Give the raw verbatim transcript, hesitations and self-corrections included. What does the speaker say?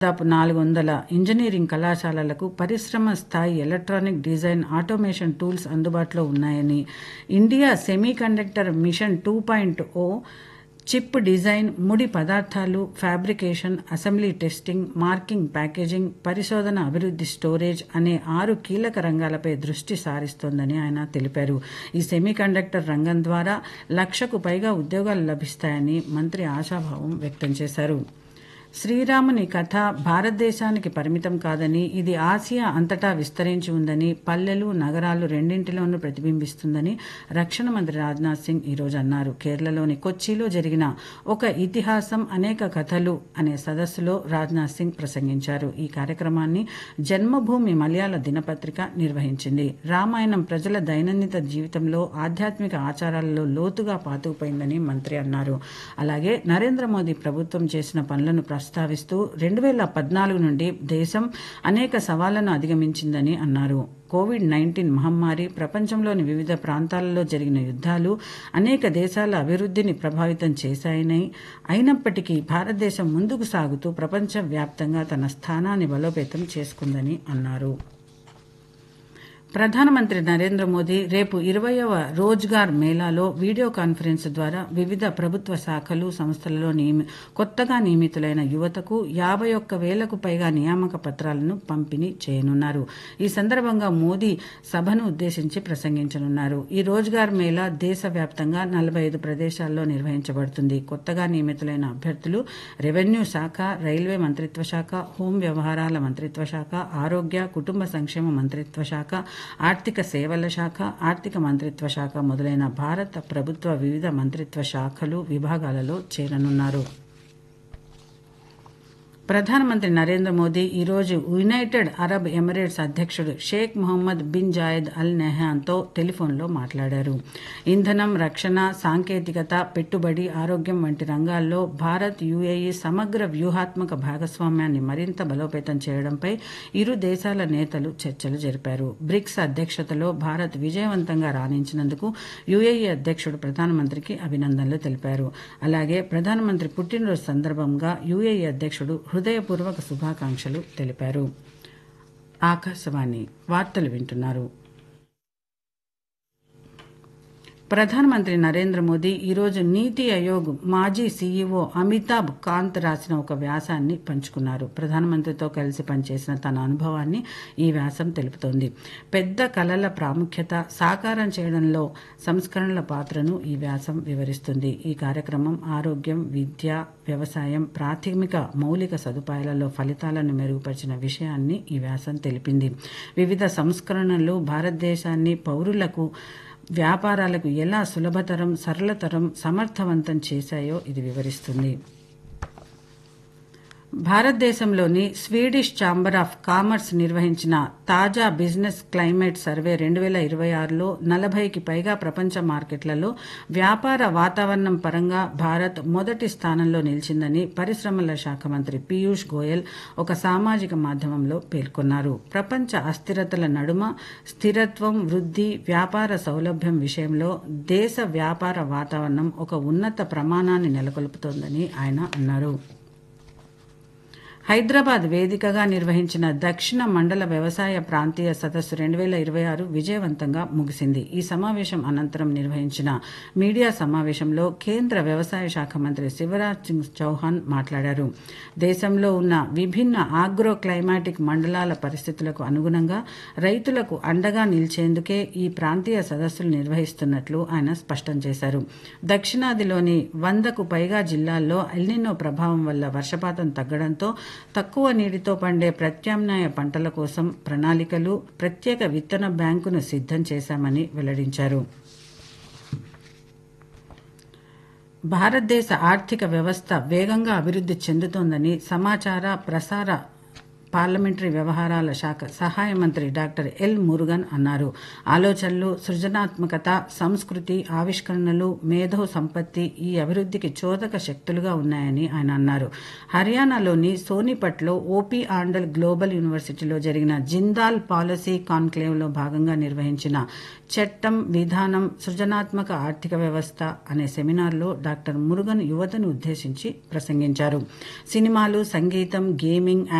దాదాపు నాలుగు వందల ఇంజనీరింగ్ కళాశాలలకు పరిశ్రమ స్థాయి ఎలక్ట్రానిక్ డిజైన్ ఆటోమేషన్ టూల్స్ అందుబాటులో ఉన్నాయని, India semiconductor machine two point ఓ చిప్ డిజైన్, ముడి పదార్థాలు, fabrication, assembly testing, marking, packaging, పరిశోధన, అభివృద్ధి, స్టోరేజ్ అనే ఆరు కీలక రంగాలపై దృష్టి సారిస్తోందని ఆయన తెలిపారు. ఈ సెమీకండక్టర్ రంగం ద్వారా లక్షకు పైగా ఉద్యోగాలు లభిస్తాయని మంత్రి ఆశాభావం వ్యక్తం చేశారు. శ్రీరాముని కథ భారతదేశానికి పరిమితం కాదని, ఇది ఆసియా అంతటా విస్తరించి ఉందని, పల్లెలు నగరాలు రెండింటిలోనూ ప్రతిబింబిస్తుందని రక్షణ మంత్రి రాజ్నాథ్ సింగ్ ఈరోజు అన్నారు. కేరళలోని కొచ్చిలో జరిగిన ఒక ఇతిహాసం అనేక కథలు అనే సదస్సులో రాజ్నాథ్ సింగ్ ప్రసంగించారు. ఈ కార్యక్రమాన్ని జన్మభూమి మలయాళ దినపత్రిక నిర్వహించింది. రామాయణం ప్రజల దైనందిన జీవితంలో ఆధ్యాత్మిక ఆచారాలలో లోతుగా పాతుకుపోయిందని మంత్రి అన్నారు. అలాగే నరేంద్ర మోదీ ప్రభుత్వం చేసిన పనులను ప్రస్తావిస్తూ రెండు వేల పద్నాలుగు నుండి దేశం అనేక సవాళ్లను అధిగమించిందని అన్నారు. కోవిడ్ నైన్టీన్ మహమ్మారి, ప్రపంచంలోని వివిధ ప్రాంతాలలో జరిగిన యుద్ధాలు అనేక దేశాల అభివృద్ధిని ప్రభావితం చేశాయని, అయినప్పటికీ భారతదేశం ముందుకు సాగుతూ ప్రపంచవ్యాప్తంగా తన స్థానాన్ని బలోపేతం చేసుకుందని అన్నారు. ప్రధానమంత్రి నరేంద్ర మోదీ రేపు ఇరవైవ రోజ్గార్ మేళాలో వీడియో కాన్ఫరెన్స్ ద్వారా వివిధ ప్రభుత్వ శాఖలు, సంస్థలలో నియమి కొత్తగా నియమితులైన యువతకు యాభై ఒక్క వేలకు పైగా నియామక పత్రాలను పంపిణీ చేయనున్నారు. ఈ సందర్భంగా మోదీ సభను ఉద్దేశించి ప్రసంగించనున్నారు. ఈ రోజ్గార్ మేళా దేశవ్యాప్తంగా నలభై ఐదు ప్రదేశాల్లో నిర్వహించబడుతుంది. కొత్తగా నియమితులైన అభ్యర్థులు రెవెన్యూ శాఖ, రైల్వే మంత్రిత్వ శాఖ, హోం వ్యవహారాల మంత్రిత్వ శాఖ, ఆరోగ్య కుటుంబ సంక్షేమ మంత్రిత్వ శాఖ, ఆర్థిక సేవల శాఖ, ఆర్థిక మంత్రిత్వ శాఖ మొదలైన భారత ప్రభుత్వ వివిధ మంత్రిత్వ శాఖలు, విభాగాలలో చేరనున్నారు. ప్రధానమంత్రి నరేంద్ర మోదీ ఈరోజు యునైటెడ్ అరబ్ ఎమిరేట్స్ అధ్యక్షుడు షేక్ మొహమ్మద్ బిన్ జాయద్ అల్ నహ్యాన్తో టెలిఫోన్లో మాట్లాడారు. ఇంధనం, రక్షణ, సాంకేతికత, పెట్టుబడి, ఆరోగ్యం వంటి రంగాల్లో భారత్ యుఏఈ సమగ్ర వ్యూహాత్మక భాగస్వామ్యాన్ని మరింత బలోపేతం చేయడంపై ఇరు దేశాల నేతలు చర్చలు జరిపారు. బ్రిక్స్ అధ్యక్షతలో భారత్ విజయవంతంగా రాణించినందుకు యుఏఈ అధ్యక్షుడు ప్రధానమంత్రికి అభినందనలు తెలిపారు. అలాగే ప్రధానమంత్రి పుట్టినరోజు సందర్భంగా యుఏఈ అధ్యక్షుడు హృదయపూర్వక శుభాకాంక్షలు తెలిపారు. ఆకాశవాణి వార్తలు వింటున్నారు. ప్రధానమంత్రి నరేంద్ర మోదీ ఈరోజు నీతి ఆయోగ్ మాజీ సీఈఓ అమితాబ్ కాంత్ రాసిన ఒక వ్యాసాన్ని పంచుకున్నారు. ప్రధానమంత్రితో కలిసి పనిచేసిన తన అనుభవాన్ని ఈ వ్యాసం తెలుపుతోంది. పెద్ద కలల ప్రాముఖ్యత, సాకారం చేయడంలో సంస్కరణల పాత్రను ఈ వ్యాసం వివరిస్తుంది. ఈ కార్యక్రమం ఆరోగ్యం, విద్య, వ్యవసాయం, ప్రాథమిక మౌలిక సదుపాయాలలో ఫలితాలను మెరుగుపరిచిన విషయాన్ని ఈ వ్యాసం తెలిపింది. వివిధ సంస్కరణలు భారతదేశాన్ని పౌరులకు, వ్యాపారాలకు ఎలా సులభతరం, సరళతరం, సమర్థవంతం చేశాయో ఇది వివరిస్తుంది. భారతదేశంలోని స్వీడిష్ ఛాంబర్ ఆఫ్ కామర్స్ నిర్వహించిన తాజా బిజినెస్ క్లైమేట్ సర్వే రెండు వేల ఇరవై ఆరులో నలభైకి పైగా ప్రపంచ మార్కెట్లలో వ్యాపార వాతావరణం పరంగా భారత్ మొదటి స్థానంలో నిలిచిందని పరిశ్రమల శాఖ మంత్రి పీయూష్ గోయల్ ఒక సామాజిక మాధ్యమంలో పేర్కొన్నారు. ప్రపంచ అస్థిరతల నడుమ స్థిరత్వం, వృద్ధి, వ్యాపార సౌలభ్యం విషయంలో దేశ వ్యాపార వాతావరణం ఒక ఉన్నత ప్రమాణాన్ని నెలకొల్పుతోందని ఆయన అన్నారు. హైదరాబాద్ వేదికగా నిర్వహించిన దక్షిణ మండల వ్యవసాయ ప్రాంతీయ సదస్సు రెండు వేల ఇరవై ఆరు విజయవంతంగా ముగిసింది. ఈ సమావేశం అనంతరం నిర్వహించిన మీడియా సమావేశంలో కేంద్ర వ్యవసాయ శాఖ మంత్రి శివరాజ్ సింగ్ చౌహాన్ మాట్లాడారు. దేశంలో ఉన్న విభిన్న ఆగ్రో క్లైమాటిక్ మండలాల పరిస్థితులకు అనుగుణంగా రైతులకు అండగా నిలిచేందుకే ఈ ప్రాంతీయ సదస్సులు నిర్వహిస్తున్నట్లు ఆయన స్పష్టం చేశారు. దక్షిణాదిలోని వందకు పైగా జిల్లాల్లో ఎల్నినో ప్రభావం వల్ల వర్షపాతం తగ్గడంతో తక్కువ నీటితో పండే ప్రత్యామ్నాయ పంటల కోసం ప్రణాళికలు, ప్రత్యేక విత్తన బ్యాంకును సిద్ధం చేశామని వెల్లడించారు. భారతదేశ ఆర్థిక వ్యవస్థ వేగంగా అభివృద్ధి చెందుతోందని సమాచార ప్రసార పార్లమెంటరీ వ్యవహారాల శాఖ సహాయ మంత్రి డాక్టర్ ఎల్ మురుగన్ అన్నారు. ఆలోచనలు, సృజనాత్మకత, సంస్కృతి, ఆవిష్కరణలు, మేధో సంపత్తి ఈ అభివృద్ధికి చోదక శక్తులుగా ఉన్నాయని ఆయన అన్నారు. హర్యానాలోని సోనిపట్లో ఓపీ ఆండల్ గ్లోబల్ యూనివర్సిటీలో జరిగిన జిందాల్ పాలసీ కాన్క్లేవ్లో భాగంగా నిర్వహించిన చట్టం, విధానం, సృజనాత్మక ఆర్థిక వ్యవస్థ అనే సెమినార్లో డాక్టర్ మురుగన్ యువతను ఉద్దేశించి ప్రసంగించారు. సినిమాలు, సంగీతం, గేమింగ్,